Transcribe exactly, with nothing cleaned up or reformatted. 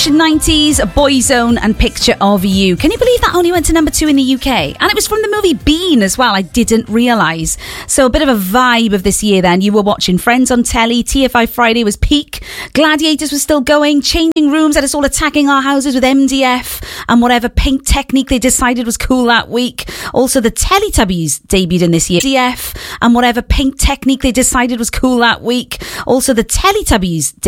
British nineties Boyzone and Picture of You. Can you believe that only went to number two in the U K? And it was from the movie Bean as well. I didn't realise. So a bit of a vibe of this year then. You were watching Friends on telly. T F I Friday was peak. Gladiators was still going. Changing Rooms had us all attacking our houses with M D F and whatever paint technique they decided was cool that week. Also the Teletubbies debuted in this year. M D F and whatever paint technique they decided was cool that week. Also the Teletubbies